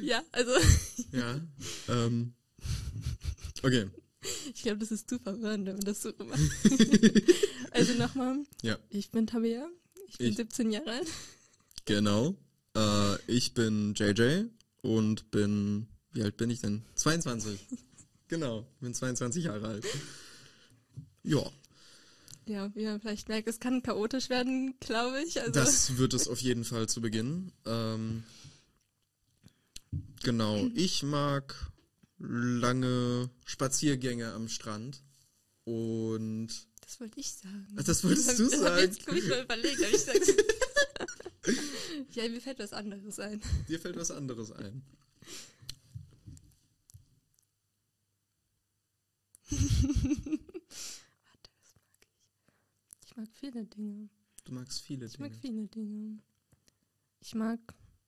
Ja, also... Ja, okay. Ich glaube, das ist zu verwirrend, wenn man das so macht. Also nochmal, Ja. Ich bin Tabea, ich bin 17 Jahre alt. Genau. Ich bin JJ und bin, wie alt bin ich denn? 22. Genau, bin 22 Jahre alt. Ja. Ja, wie man vielleicht merkt, es kann chaotisch werden, glaube ich. Also Das wird es auf jeden Fall zu Beginn. Genau, ich mag lange Spaziergänge am Strand und... Das wollte ich sagen. Ach, das wolltest du Ich habe sagen? jetzt mich mal überlegt, aber ich sag's. Ja, mir fällt was anderes ein. Dir fällt was anderes ein. Warte, was mag ich? Ich mag viele Dinge. Du magst viele Ich mag Dinge. viele Dinge. Ich mag...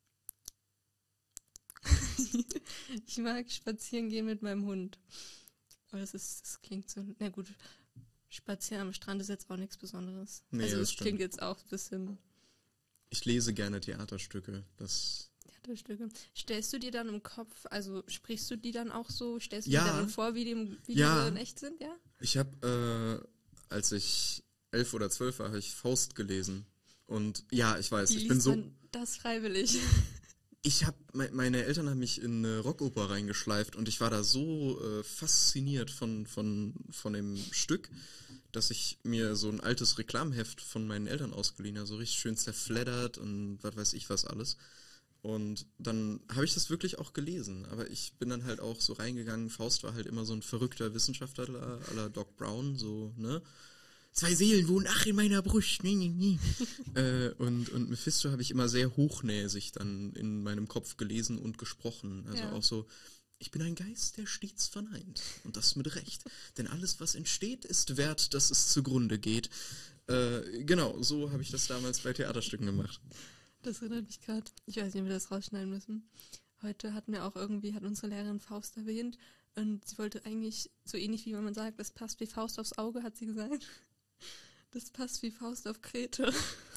Ich mag spazieren gehen mit meinem Hund. Aber das klingt so... Na gut, spazieren am Strand ist jetzt auch nichts Besonderes. Nee, also das es klingt jetzt auch ein bisschen... Ich lese gerne Theaterstücke. Theaterstücke. Stellst du dir dann im Kopf, also sprichst du die dann auch so, stellst du Ja. dir dann vor, wie die Ja. in echt sind, ja? Ich habe, als ich 11 oder 12 war, habe ich Faust gelesen. Und ja, ich weiß, Wie ich bin liest so... man das freiwillig? Meine Eltern haben mich in eine Rockoper reingeschleift und ich war da so fasziniert von dem Stück, dass ich mir so ein altes Reklamheft von meinen Eltern ausgeliehen habe, so richtig schön zerfleddert und was weiß ich was alles. Und dann habe ich das wirklich auch gelesen, aber ich bin dann halt auch so reingegangen, Faust war halt immer so ein verrückter Wissenschaftler à la Doc Brown, so, ne? 2 Seelen wohnen, ach, in meiner Brust. Und Mephisto habe ich immer sehr hochnäsig dann in meinem Kopf gelesen und gesprochen. Also Ja. auch so, ich bin ein Geist, der stets verneint. Und das mit Recht. Denn alles, was entsteht, ist wert, dass es zugrunde geht. Genau, so habe ich das damals bei Theaterstücken gemacht. Das erinnert mich gerade. Ich weiß nicht, ob wir das rausschneiden müssen. Heute hat unsere Lehrerin Faust erwähnt und sie wollte eigentlich, so ähnlich wie wenn man sagt, das passt wie Faust aufs Auge, hat sie gesagt. Das passt wie Faust auf Krete.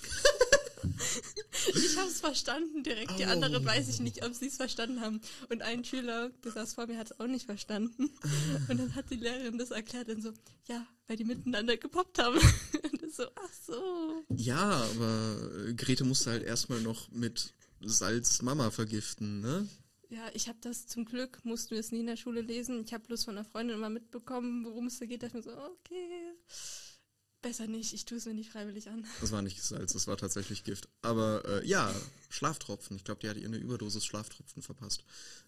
Ich habe es verstanden direkt, die anderen weiß ich nicht, ob sie es verstanden haben. Und ein Schüler, der saß vor mir, hat es auch nicht verstanden. Und dann hat die Lehrerin das erklärt und so, ja, weil die miteinander gepoppt haben. Und das so, ach so. Ja, aber Grete musste halt erstmal noch mit Salz Mama vergiften, ne? Ja, ich habe das zum Glück, mussten wir es nie in der Schule lesen. Ich habe bloß von einer Freundin immer mitbekommen, worum es da geht. Da dachte ich mir so, okay, besser nicht, ich tue es mir nicht freiwillig an. Das war nicht Salz, das war tatsächlich Gift. Aber ja, Schlaftropfen. Ich glaube, die hat ihr eine Überdosis Schlaftropfen verpasst.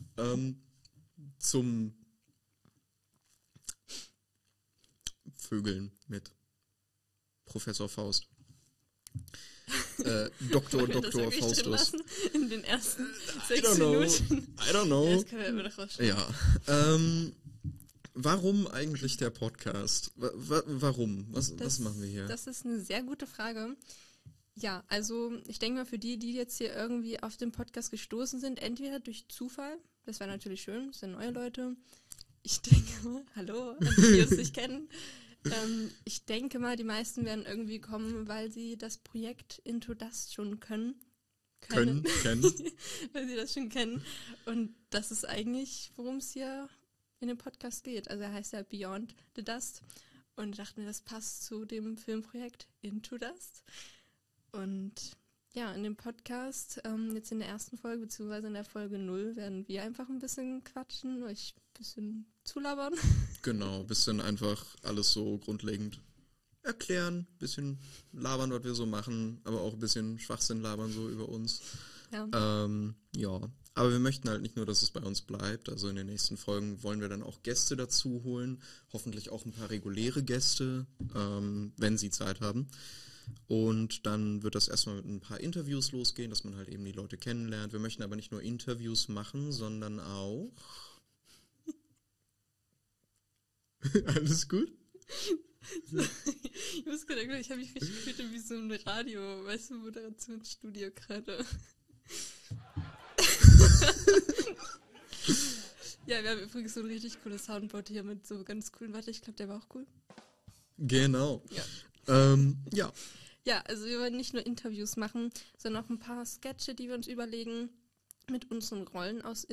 Zum Vögeln mit Professor Faust. Dr. Faustus. In den ersten I 6 don't know. Minuten. I don't know. Ja, das können wir immer noch rausschneiden. Ja. Warum eigentlich der Podcast? Warum? Was machen wir hier? Das ist eine sehr gute Frage. Ja, also ich denke mal für die jetzt hier irgendwie auf den Podcast gestoßen sind, entweder durch Zufall, das wäre natürlich schön, das sind neue Leute. Ich denke mal, hallo, an die uns nicht kennen. Ich denke mal, die meisten werden irgendwie kommen, weil sie das Projekt Into Dust schon kennen. Kennen. Weil sie das schon kennen. Und das ist eigentlich, worum es hier in dem Podcast geht. Also er heißt ja Beyond the Dust. Und ich dachte mir, das passt zu dem Filmprojekt Into Dust. Und ja, in dem Podcast, jetzt in der ersten Folge, beziehungsweise in der Folge 0, werden wir einfach ein bisschen quatschen, euch ein bisschen zulabern. Genau, ein bisschen einfach alles so grundlegend erklären, ein bisschen labern, was wir so machen, aber auch ein bisschen Schwachsinn labern so über uns. Ja. Ja, aber wir möchten halt nicht nur, dass es bei uns bleibt, also in den nächsten Folgen wollen wir dann auch Gäste dazu holen, hoffentlich auch ein paar reguläre Gäste, wenn sie Zeit haben. Und dann wird das erstmal mit ein paar Interviews losgehen, dass man halt eben die Leute kennenlernt. Wir möchten aber nicht nur Interviews machen, sondern auch... Alles gut? Ich muss gerade, ich habe mich richtig gefühlt wie so ein Radio, weißt du, Moderationsstudio gerade. Ja, wir haben übrigens so ein richtig cooles Soundboard hier mit so ganz coolen, warte, ich glaube, der war auch cool. Genau. Ja. Ja. Ja, also wir wollen nicht nur Interviews machen, sondern auch ein paar Sketche, die wir uns überlegen mit unseren Rollen aus